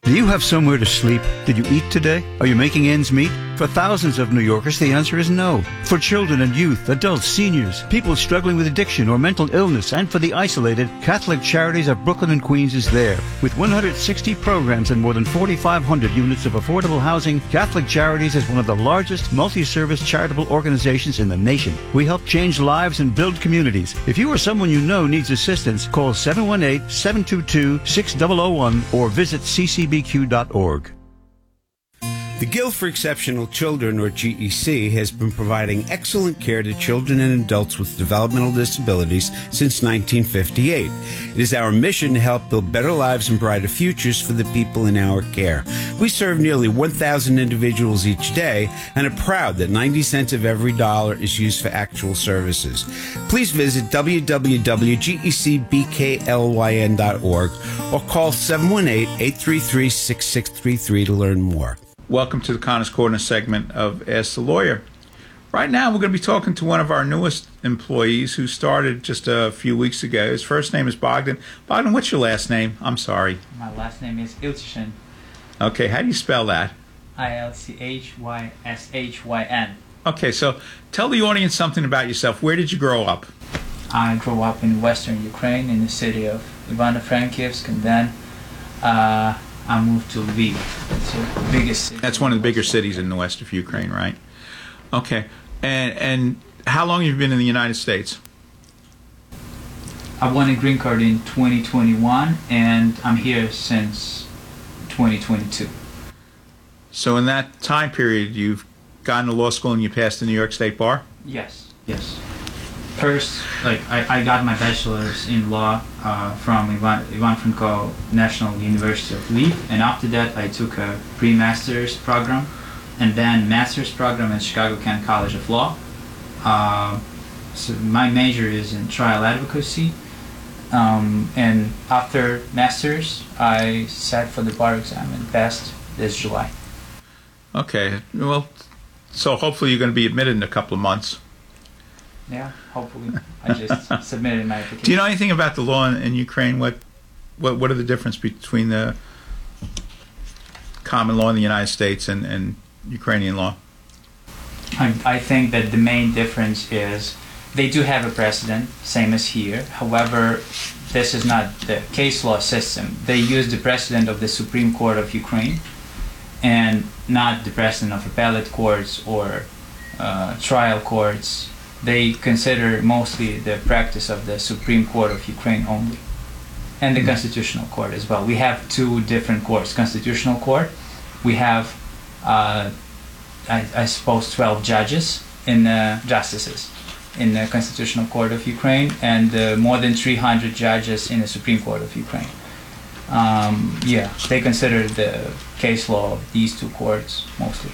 Do you have somewhere to sleep? Did you eat today? Are you making ends meet? For thousands of New Yorkers, the answer is no. For children and youth, adults, seniors, people struggling with addiction or mental illness, and for the isolated, Catholic Charities of Brooklyn and Queens is there. With 160 programs and more than 4,500 units of affordable housing, Catholic Charities is one of the largest multi-service charitable organizations in the nation. We help change lives and build communities. If you or someone you know needs assistance, call 718-722-6001 or visit ccbq.org. The Guild for Exceptional Children, or GEC, has been providing excellent care to children and adults with developmental disabilities since 1958. It is our mission to help build better lives and brighter futures for the people in our care. We serve nearly 1,000 individuals each day and are proud that 90 cents of every dollar is used for actual services. Please visit www.gecbklyn.org or call 718-833-6633 to learn more. Welcome to the Connors Corner segment of Ask the Lawyer. Right now, we're going to be talking to one of our newest employees who started just a few weeks ago. His first name is Bogdan. Bogdan, what's your last name? I'm sorry. My last name is Ilchyn. Okay, how do you spell that? Ilchysyn. Okay, so tell the audience something about yourself. Where did you grow up? I grew up in western Ukraine in the city of Ivano-Frankivsk, and then I moved to Lviv. It's the biggest city. That's one of the bigger cities in the west of Ukraine, right? Okay. And how long have you been in the United States? I won a green card in 2021, and I'm here since 2022. So in that time period, you've gone to law school and you passed the New York State Bar? Yes. First, I got my bachelor's in law from Ivan Franko National University of Lviv, and after that I took a pre-master's program and then master's program at Chicago-Kent College of Law. So my major is in trial advocacy, and after master's I sat for the bar exam and passed this July. Okay, well, so hopefully you're going to be admitted in a couple of months. Yeah, hopefully. I just submitted my application. Do you know anything about the law in Ukraine? What are the difference between the common law in the United States and Ukrainian law? I think that the main difference is they do have a precedent, same as here. However, this is not the case law system. They use the precedent of the Supreme Court of Ukraine and not the precedent of appellate courts or trial courts. They consider mostly the practice of the Supreme Court of Ukraine only, and the Constitutional Court as well. We have two different courts. Constitutional Court, we have, I suppose, 12 judges in justices in the Constitutional Court of Ukraine, and more than 300 judges in the Supreme Court of Ukraine. They consider the case law of these two courts mostly.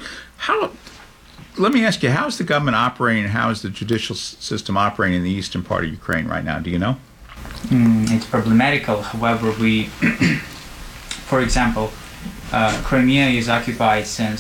Let me ask you, how is the government operating, how is the judicial system operating in the eastern part of Ukraine right now? Do you know? It's problematical. However, for example, Crimea is occupied since